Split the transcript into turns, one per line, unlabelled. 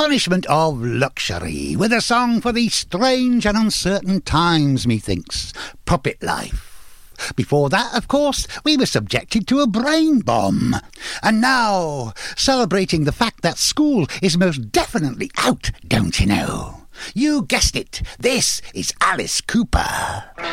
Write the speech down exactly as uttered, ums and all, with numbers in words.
punishment of luxury, with a song for the strange and uncertain times, methinks. Puppet life. Before that, of course, we were subjected to a brain bomb. And now, celebrating the fact that school is most definitely out, don't you know? You guessed it, this is Alice Cooper.